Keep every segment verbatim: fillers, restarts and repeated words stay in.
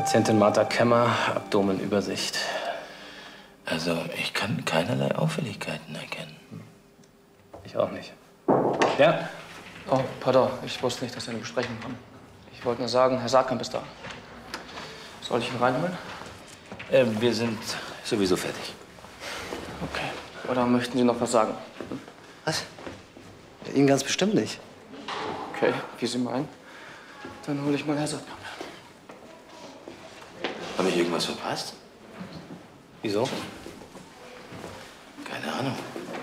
Patientin Martha Kemmer, Abdomenübersicht. Also, ich kann keinerlei Auffälligkeiten erkennen. Ich auch nicht. Ja? Oh, pardon. Ich wusste nicht, dass Sie eine Besprechung haben. Ich wollte nur sagen, Herr Saatkamp ist da. Soll ich ihn reinholen? Äh, wir sind sowieso fertig. Okay. Oder möchten Sie noch was sagen? Was? Ihnen ganz bestimmt nicht. Okay, wie Sie meinen. Dann hole ich mal Herrn Saatkamp. Habe ich irgendwas verpasst? Wieso? Keine Ahnung.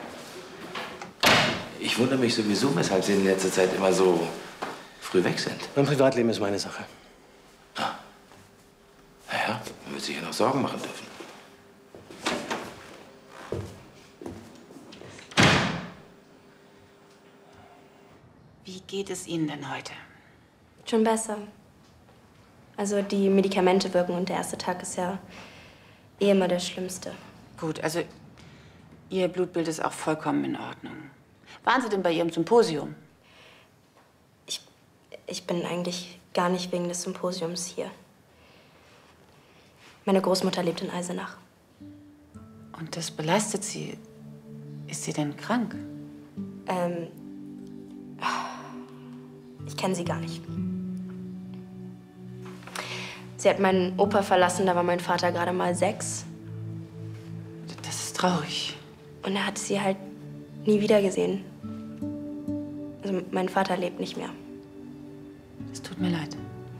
Ich wundere mich sowieso, weshalb Sie in letzter Zeit immer so früh weg sind. Mein Privatleben ist meine Sache. Ah. Naja, man wird sich ja noch Sorgen machen dürfen. Wie geht es Ihnen denn heute? Schon besser. Also die Medikamente wirken und der erste Tag ist ja eh immer der schlimmste. Gut, also Ihr Blutbild ist auch vollkommen in Ordnung. Waren Sie denn bei Ihrem Symposium? Ich, ich bin eigentlich gar nicht wegen des Symposiums hier. Meine Großmutter lebt in Eisenach. Und das belastet Sie. Ist sie denn krank? Ähm, ich kenne sie gar nicht. Sie hat meinen Opa verlassen, da war mein Vater gerade mal sechs. Das ist traurig. Und er hat sie halt nie wieder gesehen. Also mein Vater lebt nicht mehr. Es tut mir leid.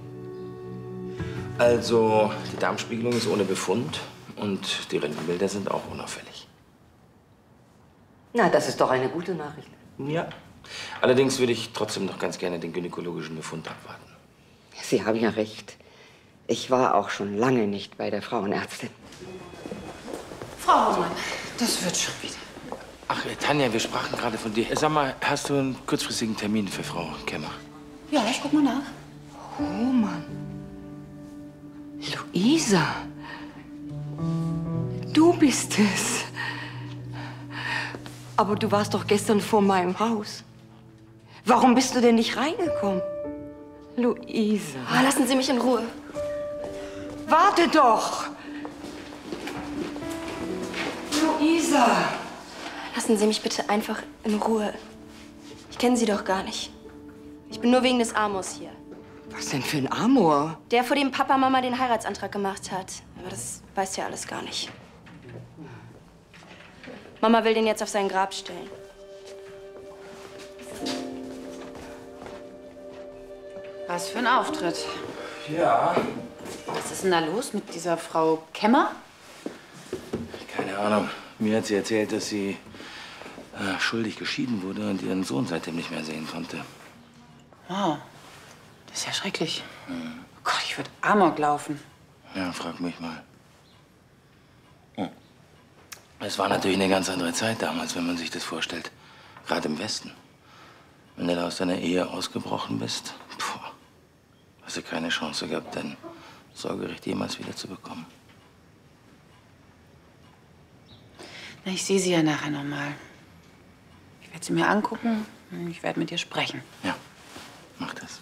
Also, die Darmspiegelung ist ohne Befund und die Röntgenbilder sind auch unauffällig. Na, das ist doch eine gute Nachricht. Ja. Allerdings würde ich trotzdem noch ganz gerne den gynäkologischen Befund abwarten. Sie haben ja recht. Ich war auch schon lange nicht bei der Frauenärztin. Frau Hohmann, das wird schon wieder. Ach, äh, Tanja, wir sprachen gerade von dir. Sag mal, hast du einen kurzfristigen Termin für Frau Kemmer? Ja, ich guck mal nach. Oh Mann. Luisa. Du bist es. Aber du warst doch gestern vor meinem Haus. Warum bist du denn nicht reingekommen? Luisa. Oh, lassen Sie mich in Ruhe. Warte doch! Luisa! Lassen Sie mich bitte einfach in Ruhe. Ich kenne Sie doch gar nicht. Ich bin nur wegen des Amors hier. Was denn für ein Amor? Der, vor dem Papa Mama den Heiratsantrag gemacht hat. Aber das weiß ja alles gar nicht. Mama will den jetzt auf sein Grab stellen. Was für ein Auftritt. Ja. Was ist denn da los mit dieser Frau Kemmer? Keine Ahnung. Mir hat sie erzählt, dass sie äh, schuldig geschieden wurde und ihren Sohn seitdem nicht mehr sehen konnte. Wow, das ist ja schrecklich. Hm. Oh Gott, ich würde Amok laufen. Ja, frag mich mal. Hm. Es war natürlich eine ganz andere Zeit damals, wenn man sich das vorstellt. Gerade im Westen. Wenn du da aus deiner Ehe ausgebrochen bist, puh, hast du keine Chance gehabt, dein Sorgerecht jemals wieder zu bekommen. Na, ich sehe sie ja nachher noch mal. Ich werde sie mir angucken und ich werde mit ihr sprechen. Ja, mach das.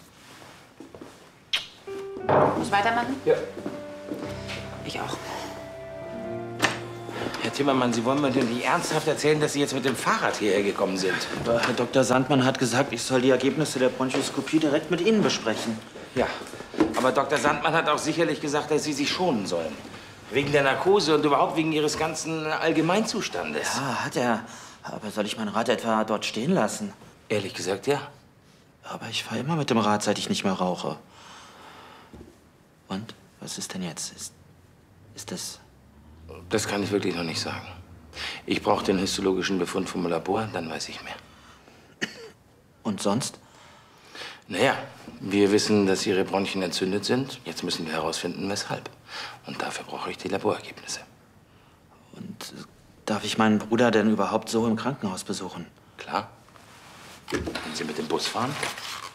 Muss ich weitermachen? Ja. Ich auch. Herr Timmermann, Sie wollen mir denn nicht ernsthaft erzählen, dass Sie jetzt mit dem Fahrrad hierher gekommen sind? Aber Herr Doktor Sandmann hat gesagt, ich soll die Ergebnisse der Bronchoskopie direkt mit Ihnen besprechen. Ja, aber Doktor Sandmann hat auch sicherlich gesagt, dass Sie sich schonen sollen. Wegen der Narkose und überhaupt wegen Ihres ganzen Allgemeinzustandes. Ja, hat er. Aber soll ich mein Rad etwa dort stehen lassen? Ehrlich gesagt, ja. Aber ich fahre immer mit dem Rad, seit ich nicht mehr rauche. Und? Was ist denn jetzt? Ist, ist das... Das kann ich wirklich noch nicht sagen. Ich brauche den histologischen Befund vom Labor, dann weiß ich mehr. Und sonst? Naja, wir wissen, dass Ihre Bronchien entzündet sind. Jetzt müssen wir herausfinden, weshalb. Und dafür brauche ich die Laborergebnisse. Und äh, darf ich meinen Bruder denn überhaupt so im Krankenhaus besuchen? Klar. Wenn Sie mit dem Bus fahren?